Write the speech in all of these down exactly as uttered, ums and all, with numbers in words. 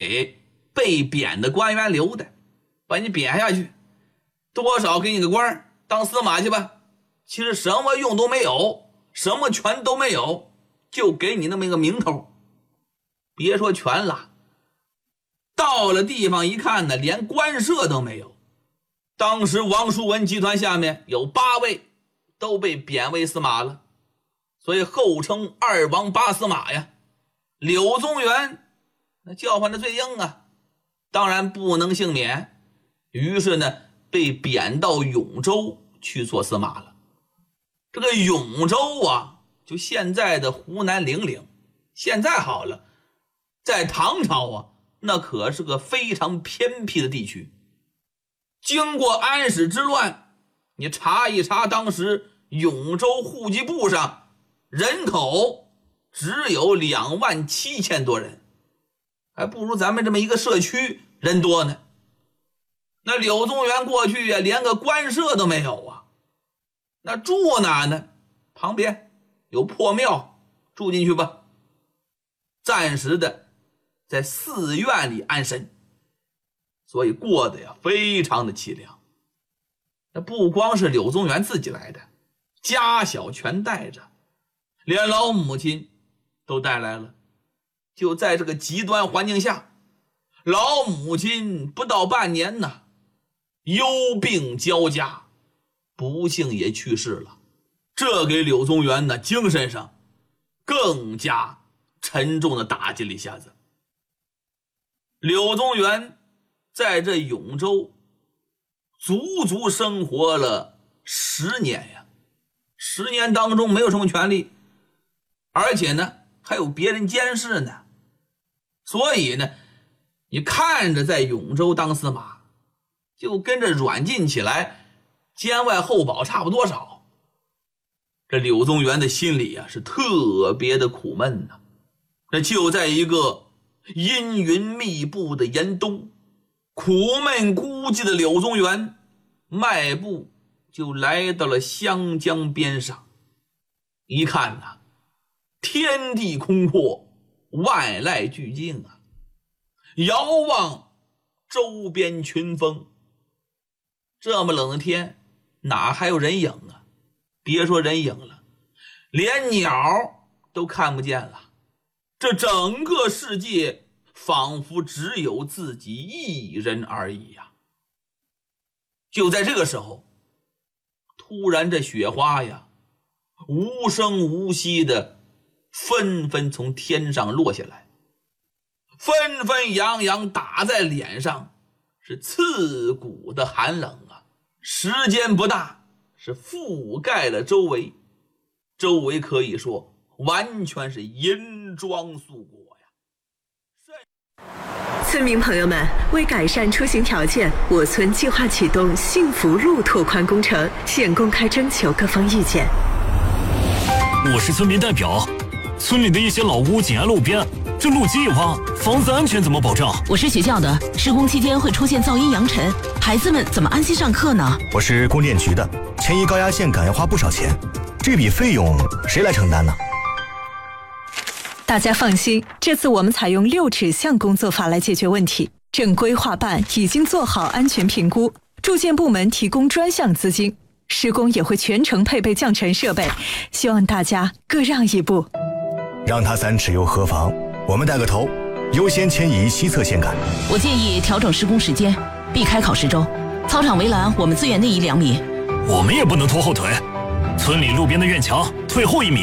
给被贬的官员留的，把你贬下去，多少给你个官当司马去吧，其实什么用都没有，什么权都没有，就给你那么一个名头。别说权了，到了地方一看呢，连官舍都没有。当时王叔文集团下面有八位都被贬为司马了，所以后称二王八司马呀。柳宗元那叫唤的最硬啊，当然不能幸免，于是呢被贬到永州去做司马了。这个永州啊，就现在的湖南零陵，现在好了，在唐朝啊，那可是个非常偏僻的地区。经过安史之乱，你查一查当时永州户籍簿上人口只有两万七千多人，还不如咱们这么一个社区人多呢。那柳宗元过去呀，连个官舍都没有啊，那住哪呢？旁边有破庙，住进去吧，暂时的在寺院里安身，所以过得呀非常的凄凉。那不光是柳宗元自己来的，家小全带着，连老母亲都带来了。就在这个极端环境下，老母亲不到半年呢，忧病交加，不幸也去世了。这给柳宗元呢精神上更加沉重的打击了一下子。柳宗元在这永州足足生活了十年呀，十年当中没有什么权利，而且呢还有别人监视呢，所以呢你看着在永州当司马，就跟着软禁起来监外后保差不多少。这柳宗元的心里啊是特别的苦闷呐。这就在一个阴云密布的严冬，苦闷孤寂的柳宗元迈步就来到了湘江边上。一看呐，天地空阔，万籁俱静啊，遥望周边群峰，这么冷的天哪还有人影啊？别说人影了，连鸟都看不见了。这整个世界仿佛只有自己一人而已呀。就在这个时候，突然这雪花呀无声无息的纷纷从天上落下来，纷纷扬扬打在脸上，是刺骨的寒冷啊。时间不大，是覆盖了周围，周围可以说完全是银装素裹呀。 村民朋友们，为改善出行条件，我村计划启动幸福路拓宽工程，现公开征求各方意见。 我是村民代表，村里的一些老屋紧挨路边，这路基一挖，房子安全怎么保障？ 我是学校的，施工期间会出现噪音扬尘，孩子们怎么安心上课呢？ 我是供电局的，迁移高压线杆要花不少钱，这笔费用谁来承担呢？ 大家放心，这次我们采用六指向工作法来解决问题。正规划办已经做好安全评估，住建部门提供专项资金，施工也会全程配备降尘设备，希望大家各让一步。 让他三尺又何妨？我们带个头，优先迁移西侧线杆。 我建议调整施工时间，避开考试周。操场围栏我们资源内移两米。 我们也不能拖后腿，村里路边的院墙退后一米。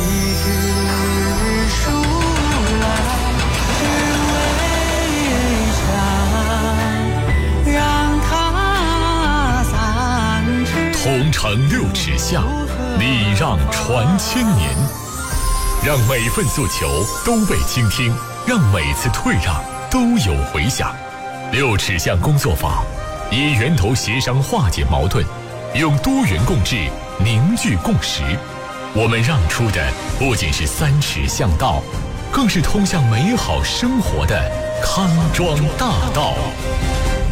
同城六尺巷，礼让传千年，让每份诉求都被倾听，让每次退让都有回响。六尺巷工作法以源头协商化解矛盾，用多元共治凝聚共识。我们让出的不仅是三尺巷道，更是通向美好生活的康庄大道。